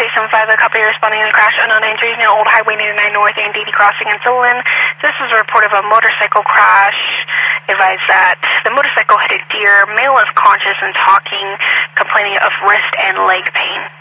875, the copy responding to the crash, unknown injuries near Old Highway 99 North and DD Crossing in Solon. This is a report of a motorcycle crash. Advise that the motorcycle hit a deer. Male is conscious and talking, complaining of wrist and leg pain.